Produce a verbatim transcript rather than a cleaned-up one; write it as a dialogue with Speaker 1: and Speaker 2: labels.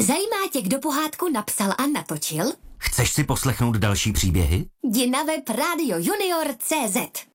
Speaker 1: Zajímá tě, kdo pohádku napsal a natočil?
Speaker 2: Chceš si poslechnout další příběhy?
Speaker 1: Jdi na web Radio Junior tečka cé zet.